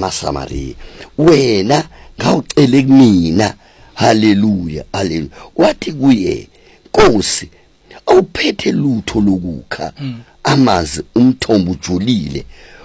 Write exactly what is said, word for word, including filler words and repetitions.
amaSamaria wena ngawucele kumina haleluya haleluya wathi kuye Nkosi awuphethe lutho lokukha amanzi umthombo ujulile